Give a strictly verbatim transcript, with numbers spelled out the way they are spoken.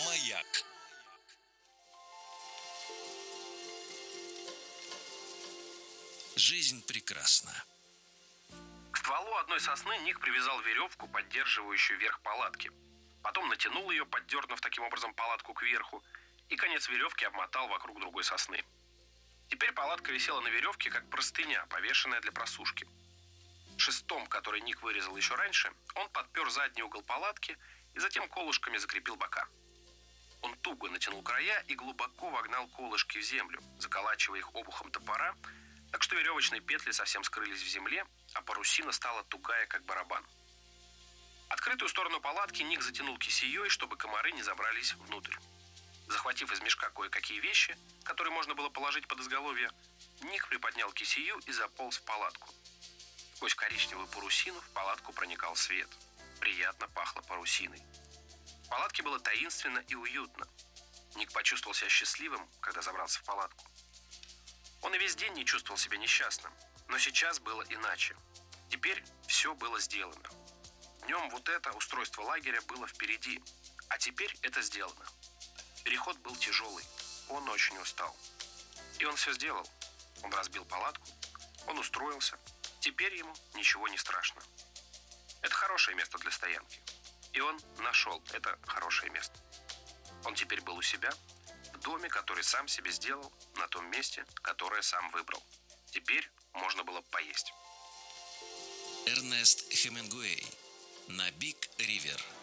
Маяк. Жизнь прекрасна. К стволу одной сосны Ник привязал веревку, поддерживающую верх палатки. Потом натянул ее, поддернув таким образом палатку кверху, и конец веревки обмотал вокруг другой сосны. Теперь палатка висела на веревке, как простыня, повешенная для просушки. Шестом, который Ник вырезал еще раньше, он подпер задний угол палатки и затем колышками закрепил бока. Он туго натянул края и глубоко вогнал колышки в землю, заколачивая их обухом топора, так что веревочные петли совсем скрылись в земле, а парусина стала тугая, как барабан. Открытую сторону палатки Ник затянул кисеей, чтобы комары не забрались внутрь. Захватив из мешка кое-какие вещи, которые можно было положить под изголовье, Ник приподнял кисею и заполз в палатку. Сквозь коричневую парусину в палатку проникал свет. Приятно пахло парусиной. В палатке было таинственно и уютно. Ник почувствовал себя счастливым, когда забрался в палатку. Он и весь день не чувствовал себя несчастным, но сейчас было иначе. Теперь все было сделано. Днем вот это устройство лагеря было впереди, а теперь это сделано. Переход был тяжелый, он очень устал. И он все сделал. Он разбил палатку, он устроился. Теперь ему ничего не страшно. Это хорошее место для стоянки. И он нашел это хорошее место. Он теперь был у себя, в доме, который сам себе сделал, на том месте, которое сам выбрал. Теперь можно было поесть. Эрнест Хемингуэй. На Биг Ривер.